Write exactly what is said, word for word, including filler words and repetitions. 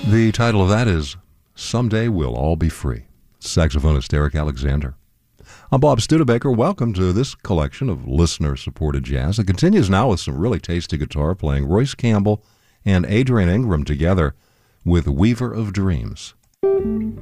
The title of that is Someday We'll All Be Free. Saxophonist Eric Alexander. I'm Bob Studebaker. Welcome to this collection of listener-supported jazz. It continues now with some really tasty guitar playing. Royce Campbell and Adrian Ingram together with Weaver of Dreams.